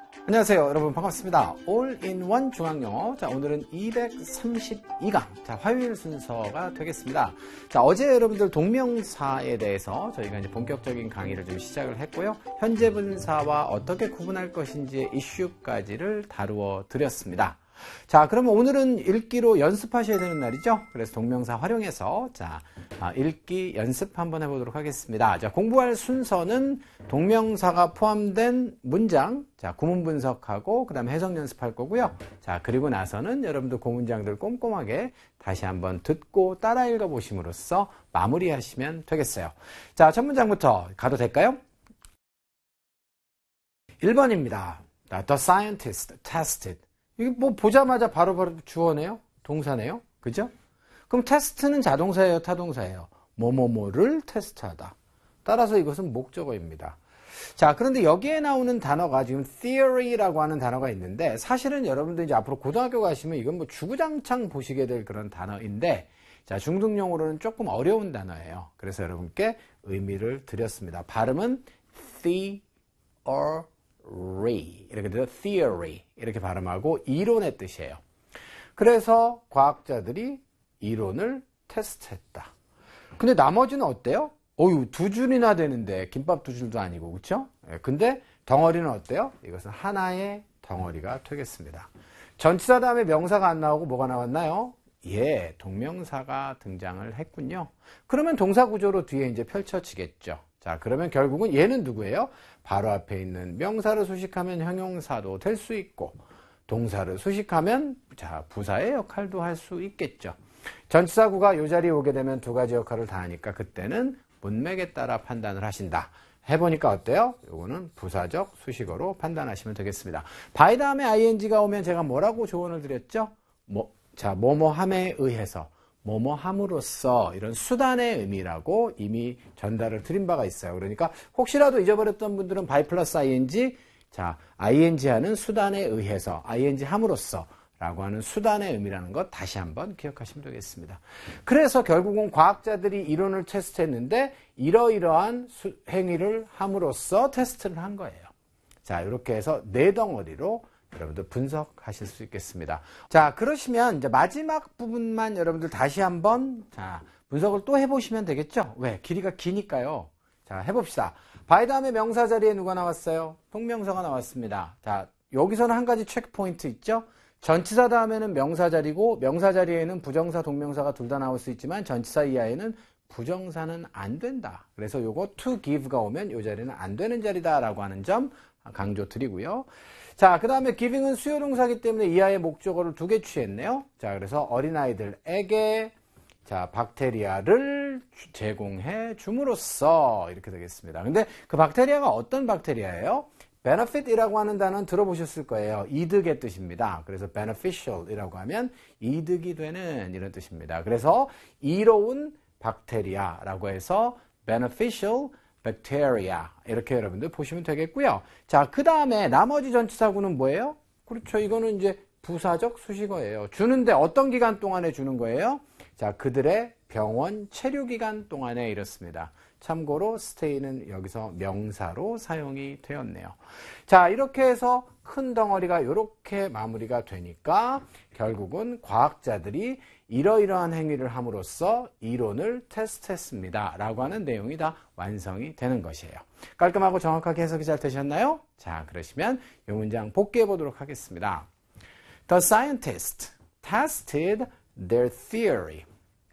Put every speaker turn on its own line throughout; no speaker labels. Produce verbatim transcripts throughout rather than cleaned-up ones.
안녕하세요 여러분, 반갑습니다. 올인원 중앙영어. 자, 오늘은 이백삼십이 강, 자, 화요일 순서가 되겠습니다. 자, 어제 여러분들 동명사에 대해서 저희가 이제 본격적인 강의를 좀 시작을 했고요. 현재 분사와 어떻게 구분할 것인지의 이슈까지를 다루어 드렸습니다. 자, 그러면 오늘은 읽기로 연습하셔야 되는 날이죠. 그래서 동명사 활용해서 자, 읽기 연습 한번 해보도록 하겠습니다. 자, 공부할 순서는 동명사가 포함된 문장, 자, 구문 분석하고 그 다음에 해석 연습할 거고요. 자, 그리고 나서는 여러분들 그 문장들 꼼꼼하게 다시 한번 듣고 따라 읽어보심으로써 마무리하시면 되겠어요. 자, 첫 문장부터 가도 될까요? 일 번입니다. The scientist tested. 이게 뭐 보자마자 바로바로 바로 주어네요? 동사네요? 그죠? 그럼 테스트는 자동사예요? 타동사예요? 뭐뭐뭐를 테스트하다. 따라서 이것은 목적어입니다. 자, 그런데 여기에 나오는 단어가 지금 theory라고 하는 단어가 있는데, 사실은 여러분들 이제 앞으로 고등학교 가시면 이건 뭐 주구장창 보시게 될 그런 단어인데, 자, 중등용어로는 조금 어려운 단어예요. 그래서 여러분께 의미를 드렸습니다. 발음은 theory. 이렇게 돼서 theory 이렇게 발음하고 이론의 뜻이에요. 그래서 과학자들이 이론을 테스트했다. 근데 나머지는 어때요? 어유 두 줄이나 되는데 김밥 두 줄도 아니고, 그렇죠? 근데 덩어리는 어때요? 이것은 하나의 덩어리가 되겠습니다. 전치사 다음에 명사가 안 나오고 뭐가 나왔나요? 예, 동명사가 등장을 했군요. 그러면 동사 구조로 뒤에 이제 펼쳐지겠죠. 자, 그러면 결국은 얘는 누구예요? 바로 앞에 있는 명사를 수식하면 형용사도 될 수 있고, 동사를 수식하면 자, 부사의 역할도 할 수 있겠죠. 전치사구가 이 자리에 오게 되면 두 가지 역할을 다 하니까 그때는 문맥에 따라 판단을 하신다. 해보니까 어때요? 요거는 부사적 수식어로 판단하시면 되겠습니다. by 다음에 ing가 오면 제가 뭐라고 조언을 드렸죠? 뭐, 자, 뭐뭐함에 의해서, 뭐뭐함으로써, 이런 수단의 의미라고 이미 전달을 드린 바가 있어요. 그러니까 혹시라도 잊어버렸던 분들은 by 플러스 ing, 자, ing 하는 수단에 의해서, ing 함으로써 라고 하는 수단의 의미라는 것 다시 한번 기억하시면 되겠습니다. 그래서 결국은 과학자들이 이론을 테스트했는데 이러이러한 수, 행위를 함으로써 테스트를 한 거예요. 자, 이렇게 해서 네 덩어리로 여러분들 분석하실 수 있겠습니다. 자, 그러시면 이제 마지막 부분만 여러분들 다시 한번 자, 분석을 또 해보시면 되겠죠? 왜? 길이가 기니까요. 자, 해봅시다. by 다음에 명사 자리에 누가 나왔어요? 동명사가 나왔습니다. 자, 여기서는 한 가지 체크 포인트 있죠? 전치사 다음에는 명사 자리고, 명사 자리에는 부정사, 동명사가 둘 다 나올 수 있지만 전치사 이하에는 부정사는 안 된다. 그래서 요거 to give가 오면 이 자리는 안 되는 자리다라고 하는 점 강조 드리고요. 자, 그 다음에 giving은 수요동사기 때문에 이하의 목적어를 두 개 취했네요. 자, 그래서 어린아이들에게 자, 박테리아를 제공해 줌으로써 이렇게 되겠습니다. 근데 그 박테리아가 어떤 박테리아예요? benefit이라고 하는 단어는 들어보셨을 거예요. 이득의 뜻입니다. 그래서 beneficial이라고 하면 이득이 되는 이런 뜻입니다. 그래서 이로운 박테리아라고 해서 beneficial bacteria 이렇게 여러분들 보시면 되겠고요. 자, 그 다음에 나머지 전치사구는 뭐예요? 그렇죠. 이거는 이제 부사적 수식어예요. 주는데 어떤 기간 동안에 주는 거예요? 자, 그들의 병원 체류 기간 동안에 이렇습니다. 참고로 stay는 여기서 명사로 사용이 되었네요. 자, 이렇게 해서 큰 덩어리가 이렇게 마무리가 되니까 결국은 과학자들이 이러이러한 행위를 함으로써 이론을 테스트했습니다. 라고 하는 내용이 다 완성이 되는 것이에요. 깔끔하고 정확하게 해석이 잘 되셨나요? 자, 그러시면 이 문장 복귀해 보도록 하겠습니다. The scientists tested their theory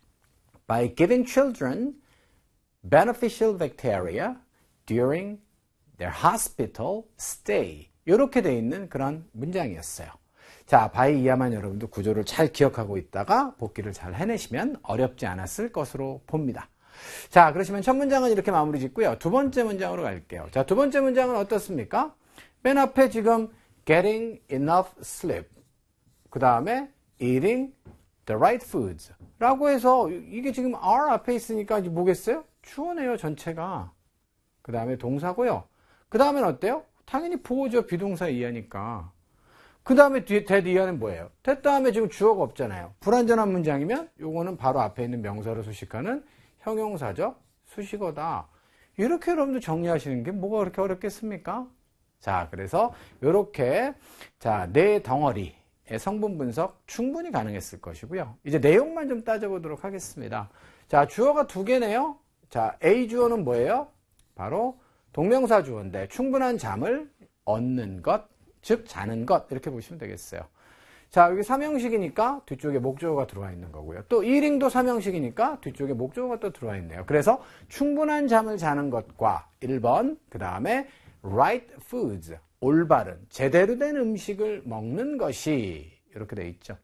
by giving children beneficial bacteria during their hospital stay. 이렇게 돼 있는 그런 문장이었어요. 자, by 이하만 여러분도 구조를 잘 기억하고 있다가 복기를 잘 해내시면 어렵지 않았을 것으로 봅니다. 자, 그러시면 첫 문장은 이렇게 마무리 짓고요. 두 번째 문장으로 갈게요. 자, 두 번째 문장은 어떻습니까? 맨 앞에 지금 getting enough sleep, 그 다음에 eating the right foods 라고 해서 이게 지금 are 앞에 있으니까 이제 뭐겠어요? 주어네요, 전체가. 그 다음에 동사고요. 그 다음엔 어때요? 당연히 보호죠, 비동사 이하니까. 그 다음에 that 이하는 뭐예요? that 다음에 지금 주어가 없잖아요. 불완전한 문장이면 요거는 바로 앞에 있는 명사로 수식하는 형용사적 수식어다. 이렇게 여러분들 정리하시는 게 뭐가 그렇게 어렵겠습니까? 자, 그래서 이렇게 자, 네 덩어리의 성분 분석 충분히 가능했을 것이고요. 이제 내용만 좀 따져보도록 하겠습니다. 자, 주어가 두 개네요. 자, A 주어는 뭐예요? 바로 동명사 주어인데 충분한 잠을 얻는 것, 즉 자는 것 이렇게 보시면 되겠어요. 자, 여기 삼형식이니까 뒤쪽에 목적어가 들어와 있는 거고요. 또 일ing도 삼형식이니까 뒤쪽에 목적어가 또 들어와 있네요. 그래서 충분한 잠을 자는 것과 일 번, 그 다음에 right foods, 올바른 제대로 된 음식을 먹는 것이 이렇게 돼 있죠.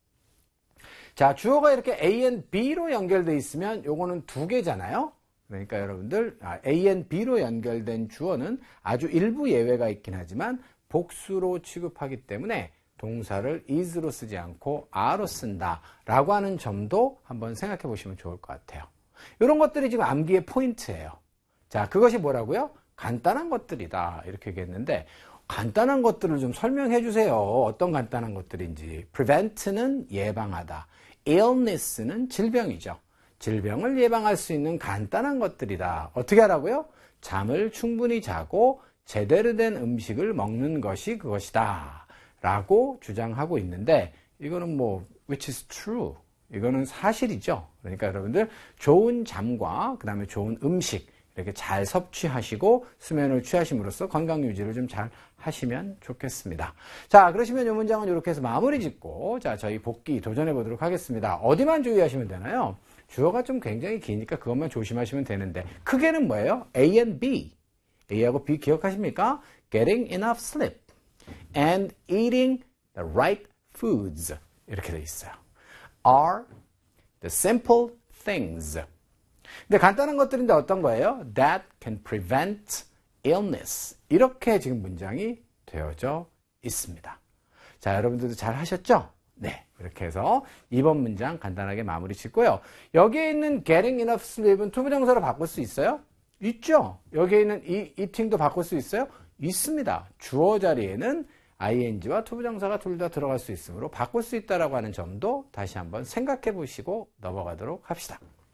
자, 주어가 이렇게 A and B로 연결돼 있으면 요거는 두 개잖아요. 그러니까 여러분들 A and B로 연결된 주어는 아주 일부 예외가 있긴 하지만 복수로 취급하기 때문에 동사를 is로 쓰지 않고 are로 쓴다라고 하는 점도 한번 생각해 보시면 좋을 것 같아요. 이런 것들이 지금 암기의 포인트예요. 자, 그것이 뭐라고요? 간단한 것들이다 이렇게 얘기했는데 간단한 것들을 좀 설명해 주세요. 어떤 간단한 것들인지. prevent는 예방하다. illness는 질병이죠. 질병을 예방할 수 있는 간단한 것들이다. 어떻게 하라고요? 잠을 충분히 자고 제대로 된 음식을 먹는 것이 그것이다 라고 주장하고 있는데 이거는 뭐 which is true. 이거는 사실이죠. 그러니까 여러분들 좋은 잠과 그 다음에 좋은 음식 이렇게 잘 섭취하시고 수면을 취하심으로써 건강 유지를 좀 잘 하시면 좋겠습니다. 자, 그러시면 이 문장은 이렇게 해서 마무리 짓고 자, 저희 복기 도전해 보도록 하겠습니다. 어디만 주의하시면 되나요? 주어가 좀 굉장히 기니까 그것만 조심하시면 되는데 크게는 뭐예요? A and B. A하고 B 기억하십니까? Getting enough sleep and eating the right foods 이렇게 돼 있어요. Are the simple things. 근데 간단한 것들인데 어떤 거예요? That can prevent illness. 이렇게 지금 문장이 되어져 있습니다. 자, 여러분들도 잘 하셨죠? 네. 이렇게 해서 이번 문장 간단하게 마무리 짓고요. 여기에 있는 getting enough sleep은 투부정사로 바꿀 수 있어요? 있죠. 여기에 있는 이, eating도 바꿀 수 있어요? 있습니다. 주어 자리에는 ing와 투부정사가 둘 다 들어갈 수 있으므로 바꿀 수 있다라고 하는 점도 다시 한번 생각해 보시고 넘어가도록 합시다.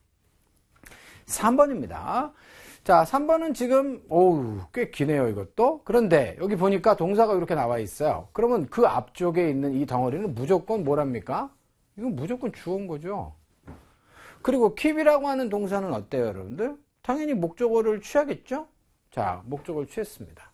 삼 번입니다. 자, 삼 번은 지금 오우 꽤 기네요 이것도. 그런데 여기 보니까 동사가 이렇게 나와 있어요. 그러면 그 앞쪽에 있는 이 덩어리는 무조건 뭐랍니까? 이건 무조건 주어인 거죠. 그리고 keep이라고 하는 동사는 어때요 여러분들? 당연히 목적어를 취하겠죠? 자, 목적어를 취했습니다.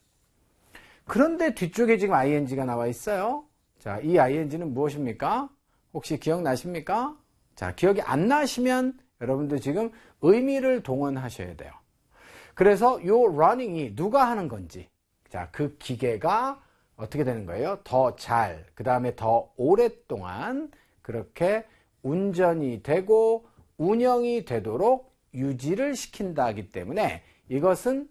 그런데 뒤쪽에 지금 ing가 나와 있어요. 자, 이 ing는 무엇입니까? 혹시 기억나십니까? 자, 기억이 안 나시면 여러분들 지금 의미를 동원하셔야 돼요. 그래서 요 running이 누가 하는 건지, 자, 그 기계가 어떻게 되는 거예요? 더 잘, 그 다음에 더 오랫동안 그렇게 운전이 되고 운영이 되도록 유지를 시킨다기 때문에 이것은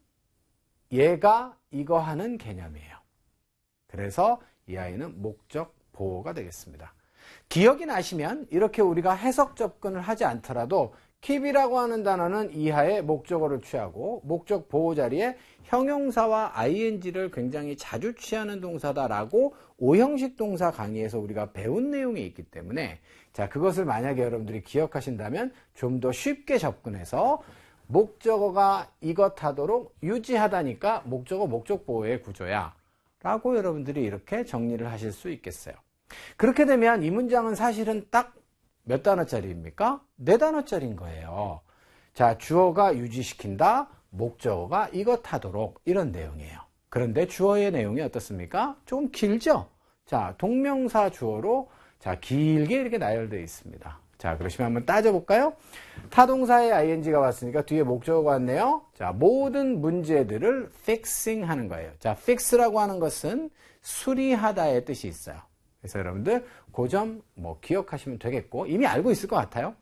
얘가 이거 하는 개념이에요. 그래서 이 아이는 목적 보호가 되겠습니다. 기억이 나시면 이렇게 우리가 해석 접근을 하지 않더라도 keep이라고 하는 단어는 이하의 목적어를 취하고 목적 보호 자리에 형용사와 ing를 굉장히 자주 취하는 동사다라고 오형식 동사 강의에서 우리가 배운 내용이 있기 때문에 자, 그것을 만약에 여러분들이 기억하신다면 좀 더 쉽게 접근해서 목적어가 이것 하도록 유지하다니까 목적어 목적 보호의 구조야 라고 여러분들이 이렇게 정리를 하실 수 있겠어요. 그렇게 되면 이 문장은 사실은 딱 몇 단어짜리입니까? 네 단어짜리인 거예요. 자, 주어가 유지시킨다, 목적어가 이것 하도록 이런 내용이에요. 그런데 주어의 내용이 어떻습니까? 좀 길죠? 자, 동명사 주어로 자, 길게 이렇게 나열되어 있습니다. 자, 그러시면 한번 따져볼까요? 타동사에 ing가 왔으니까 뒤에 목적어가 왔네요. 자, 모든 문제들을 fixing 하는 거예요. 자, fix라고 하는 것은 수리하다의 뜻이 있어요. 그래서 여러분들 그 점 뭐 기억하시면 되겠고 이미 알고 있을 것 같아요.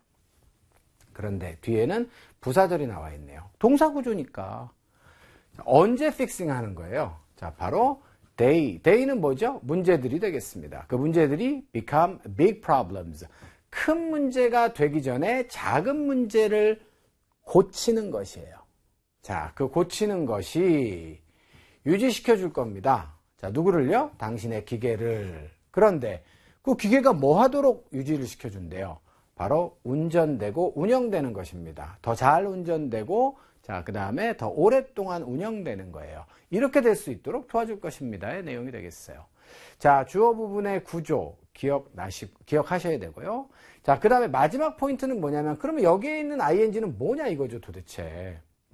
그런데 뒤에는 부사절이 나와 있네요. 동사 구조니까. 자, 언제 fixing 하는 거예요? 자, 바로 they. they는 뭐죠? 문제들이 되겠습니다. 그 문제들이 become big problems. 큰 문제가 되기 전에 작은 문제를 고치는 것이에요. 자, 그 고치는 것이 유지시켜 줄 겁니다. 자, 누구를요? 당신의 기계를. 그런데 그 기계가 뭐 하도록 유지를 시켜준대요? 바로 운전되고 운영되는 것입니다. 더 잘 운전되고 자, 그 다음에 더 오랫동안 운영되는 거예요. 이렇게 될 수 있도록 도와줄 것입니다의 내용이 되겠어요. 자, 주어 부분의 구조 기억나시, 기억하셔야 되고요. 자, 그 다음에 마지막 포인트는 뭐냐면, 그러면 여기에 있는 아이엔지는 뭐냐 이거죠, 도대체.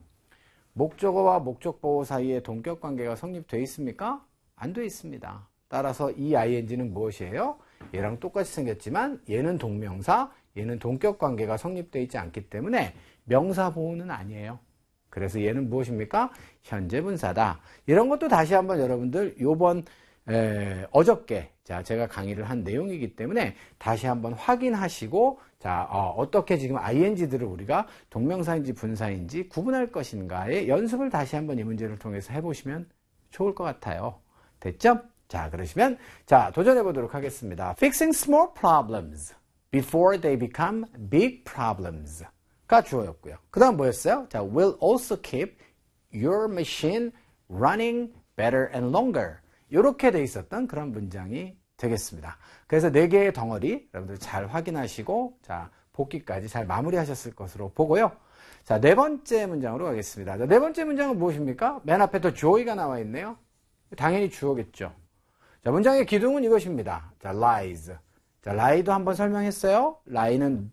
목적어와 목적보호 사이에 동격 관계가 성립되어 있습니까? 안 되어 있습니다. 따라서 이 아이엔지는 무엇이에요? 얘랑 똑같이 생겼지만 얘는 동명사, 얘는 동격 관계가 성립되어 있지 않기 때문에 명사 보호는 아니에요. 그래서 얘는 무엇입니까? 현재 분사다. 이런 것도 다시 한번 여러분들 요번 에, 어저께 자 제가 강의를 한 내용이기 때문에 다시 한번 확인하시고 자 어, 어떻게 지금 아이엔지들을 우리가 동명사인지 분사인지 구분할 것인가의 연습을 다시 한번 이 문제를 통해서 해보시면 좋을 것 같아요. 됐죠? 자 그러시면 자 도전해 보도록 하겠습니다. Fixing small problems before they become big problems 가 주어였고요. 그 다음 뭐였어요? 자, will also keep your machine running better and longer. 이렇게 돼 있었던 그런 문장이 되겠습니다. 그래서 네 개의 덩어리 여러분들 잘 확인하시고 자, 복기까지 잘 마무리하셨을 것으로 보고요. 자, 네 번째 문장으로 가겠습니다. 자, 네 번째 문장은 무엇입니까? 맨 앞에 또 joy가 나와 있네요. 당연히 주어겠죠. 자, 문장의 기둥은 이것입니다. 자, lies. 자, lie도 한번 설명했어요. lie는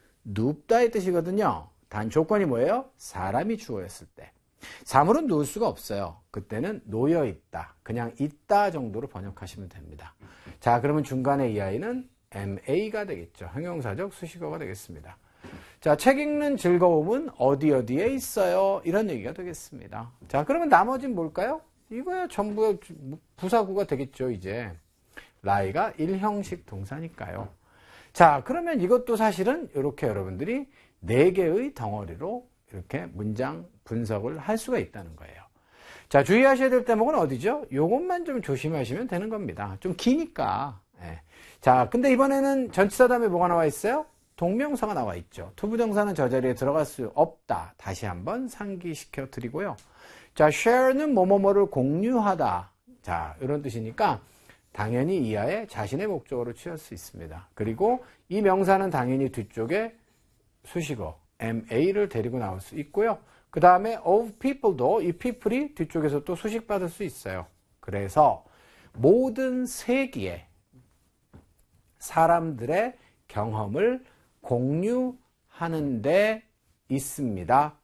눕다의 뜻이거든요. 단 조건이 뭐예요? 사람이 주어였을 때. 사물은 누울 수가 없어요. 그때는 놓여 있다. 그냥 있다 정도로 번역하시면 됩니다. 자, 그러면 중간에 이 아이는 엠에이가 되겠죠. 형용사적 수식어가 되겠습니다. 자, 책 읽는 즐거움은 어디 어디에 있어요. 이런 얘기가 되겠습니다. 자, 그러면 나머지는 뭘까요? 이거야 전부 부사구가 되겠죠, 이제. lie가 일형식 동사니까요. 자, 그러면 이것도 사실은 이렇게 여러분들이 네 개의 덩어리로 이렇게 문장 분석을 할 수가 있다는 거예요. 자, 주의하셔야 될 대목은 어디죠? 요것만 좀 조심하시면 되는 겁니다. 좀 기니까. 예. 자, 근데 이번에는 전치사 다음에 뭐가 나와 있어요? 동명사가 나와 있죠. 투부정사는 저 자리에 들어갈 수 없다. 다시 한번 상기시켜 드리고요. 자, share는 뭐뭐뭐를 공유하다. 자, 이런 뜻이니까 당연히 이하에 자신의 목적어로 취할 수 있습니다. 그리고 이 명사는 당연히 뒤쪽에 수식어 엠에이를 데리고 나올 수 있고요. 그 다음에 of people도 이 people이 뒤쪽에서 또 수식받을 수 있어요. 그래서 모든 세기에 사람들의 경험을 공유하는 데 있습니다.